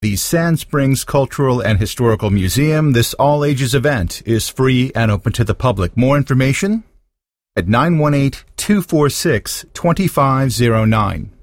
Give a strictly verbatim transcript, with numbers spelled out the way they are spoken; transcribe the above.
The Sand Springs Cultural and Historical Museum. This all-ages event is free and open to the public. More information at nine one eight, two four six, two five zero nine.